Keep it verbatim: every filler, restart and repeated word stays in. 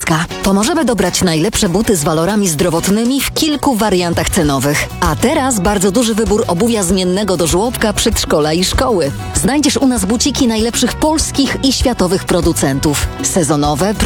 Żłobka. Pomożemy dobrać najlepsze buty z walorami zdrowotnymi w kilku wariantach cenowych. A teraz bardzo duży wybór obuwia zmiennego do żłobka, przedszkola i szkoły. Znajdziesz u nas buciki najlepszych polskich i światowych producentów. Sezonowe,